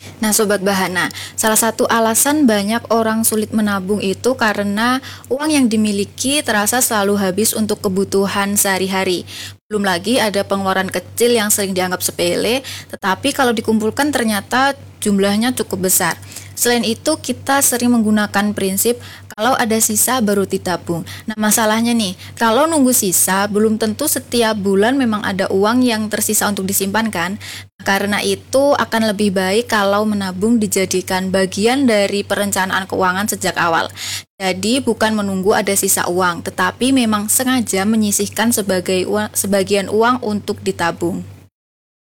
Nah, Sobat Bahana, salah satu alasan banyak orang sulit menabung itu karena uang yang dimiliki terasa selalu habis untuk kebutuhan sehari-hari. Belum lagi ada pengeluaran kecil yang sering dianggap sepele, tetapi kalau dikumpulkan ternyata jumlahnya cukup besar. Selain itu, kita sering menggunakan prinsip kalau ada sisa baru ditabung. Nah, masalahnya nih, kalau nunggu sisa, belum tentu setiap bulan memang ada uang yang tersisa untuk disimpan kan? Karena itu akan lebih baik kalau menabung dijadikan bagian dari perencanaan keuangan sejak awal. Jadi bukan menunggu ada sisa uang, tetapi memang sengaja menyisihkan sebagian uang untuk ditabung.